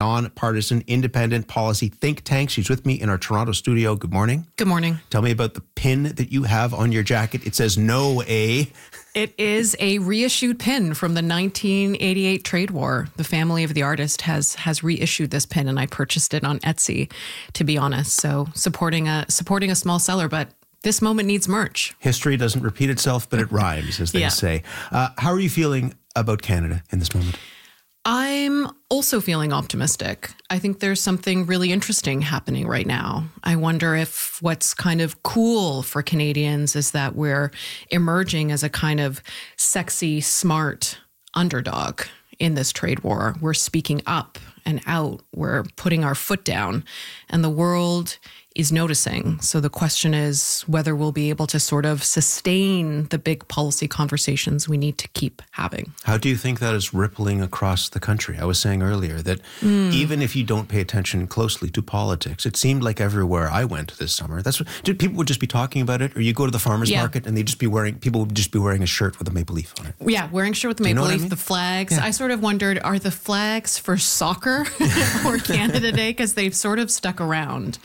nonpartisan, independent policy think tank. She's with me in our Toronto studio. Good morning. Good morning. Tell me about the pin that you have on your jacket. It says "No A." It is a reissued pin from the 1988 trade war. The family of the artist has reissued this pin, and I purchased it on Etsy, to be honest. So supporting a small seller, but this moment needs merch. History doesn't repeat itself, but it rhymes, as they say. How are you feeling about Canada in this moment? I'm also feeling optimistic. I think there's something really interesting happening right now. I wonder if what's kind of cool for Canadians is that we're emerging as a kind of sexy, smart underdog in this trade war. We're speaking up and out. We're putting our foot down, and the world is noticing. So the question is whether we'll be able to sort of sustain the big policy conversations we need to keep having. How do you think that is rippling across the country? I was saying earlier that even if you don't pay attention closely to politics, it seemed like everywhere I went this summer, people would just be talking about it, or you go to the farmer's market and people would just be wearing a shirt with a maple leaf on it. Yeah, wearing a shirt with a maple leaf, the flags. Yeah. I sort of wondered, are the flags for soccer or Canada Day? Because they've sort of stuck around.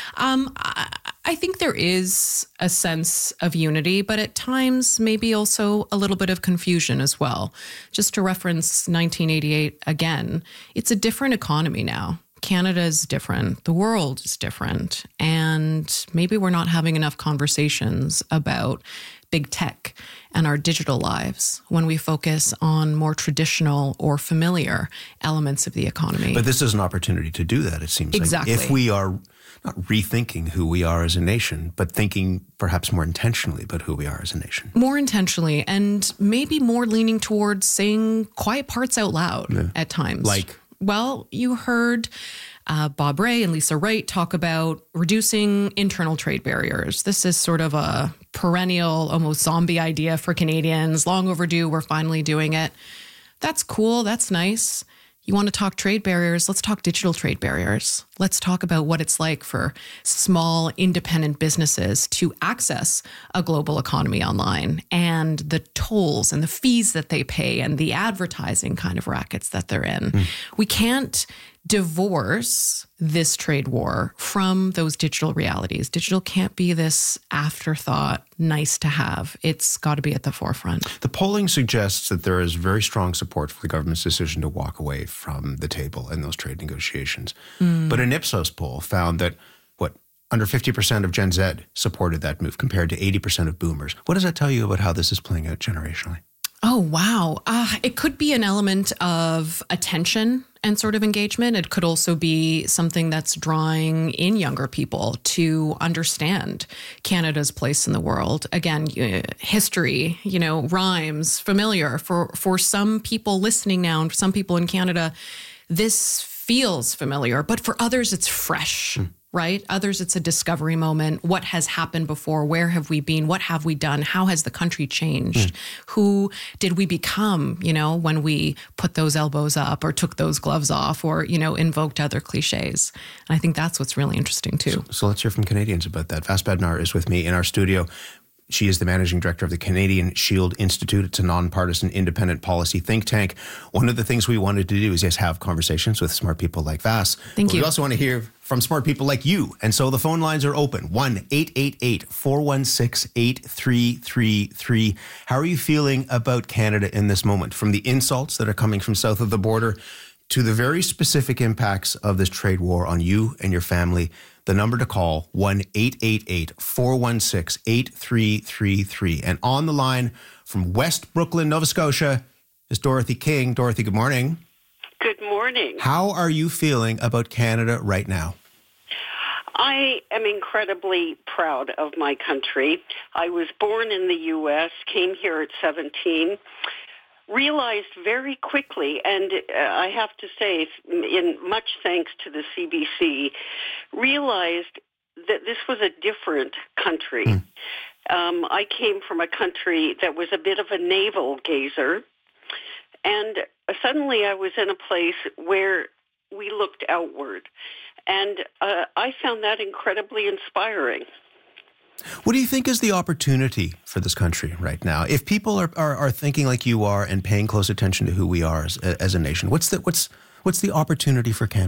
I think there is a sense of unity, but at times maybe also a little bit of confusion as well. Just to reference 1988 again, it's a different economy now. Canada is different. The world is different. And maybe we're not having enough conversations about big tech and our digital lives when we focus on more traditional or familiar elements of the economy. But this is an opportunity to do that, it seems exactly. Like. If we are not rethinking who we are as a nation, but thinking perhaps more intentionally about who we are as a nation. More intentionally, and maybe more leaning towards saying quiet parts out loud at times. Like? Well, you heard Bob Rae and Lisa Wright talk about reducing internal trade barriers. This is sort of a perennial, almost zombie idea for Canadians. Long overdue. We're finally doing it. That's cool. That's nice. You want to talk trade barriers? Let's talk digital trade barriers. Let's talk about what it's like for small, independent businesses to access a global economy online, and the tolls and the fees that they pay and the advertising kind of rackets that they're in. We can't divorce this trade war from those digital realities. Digital can't be this afterthought, nice to have. It's got to be at the forefront. The polling suggests that there is very strong support for the government's decision to walk away from the table in those trade negotiations. But an Ipsos poll found that, under 50% of Gen Z supported that move compared to 80% of boomers. What does that tell you about how this is playing out generationally? Oh, wow. It could be an element of attention and sort of engagement. It could also be something that's drawing in younger people to understand Canada's place in the world. Again, history, rhymes, familiar. For some people listening now and for some people in Canada, this feels familiar, but for others, it's fresh. Right? Others, it's a discovery moment. What has happened before? Where have we been? What have we done? How has the country changed? Who did we become, when we put those elbows up or took those gloves off or, invoked other cliches? And I think that's what's really interesting too. So let's hear from Canadians about that. Vas Bednar is with me in our studio. She is the managing director of the Canadian Shield Institute. It's a nonpartisan, independent policy think tank. One of the things we wanted to do is just have conversations with smart people like Vas. Thank you. We also want to hear from smart people like you. And so the phone lines are open. 1-888-416-8333. How are you feeling about Canada in this moment? From the insults that are coming from south of the border to the very specific impacts of this trade war on you and your family. The number to call, 1-888-416-8333. And on the line from West Brooklyn, Nova Scotia, is Dorothy King. Dorothy, good morning. Good morning. How are you feeling about Canada right now? I am incredibly proud of my country. I was born in the U.S., came here at 17, realized very quickly, and I have to say, in much thanks to the CBC, realized that this was a different country. I came from a country that was a bit of a navel gazer, and suddenly I was in a place where we looked outward, and I found that incredibly inspiring. What do you think is the opportunity for this country right now? If people are thinking like you are and paying close attention to who we are as a nation, what's the opportunity for Canada?